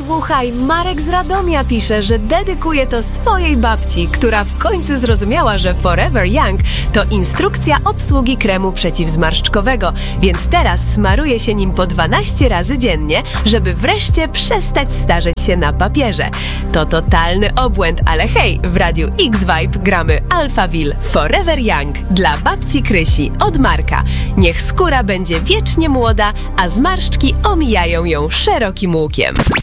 Słuchaj, Marek z Radomia pisze, że dedykuje to swojej babci, która w końcu zrozumiała, że Forever Young to instrukcja obsługi kremu przeciwzmarszczkowego, więc teraz smaruje się nim po 12 razy dziennie, żeby wreszcie przestać starzeć się na papierze. To totalny obłęd, ale hej, w Radiu X-Vibe gramy Alphaville Forever Young dla babci Krysi od Marka. Niech skóra będzie wiecznie młoda, a zmarszczki omijają ją szerokim łukiem.